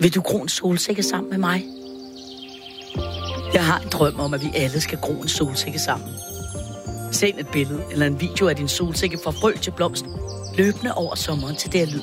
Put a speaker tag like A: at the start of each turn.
A: Vil du gro en solsikke sammen med mig? Jeg har en drøm om, at vi alle skal gro en solsikke sammen. Send et billede eller en video af din solsikke fra frø til blomst, løbende over sommeren til det her lyd.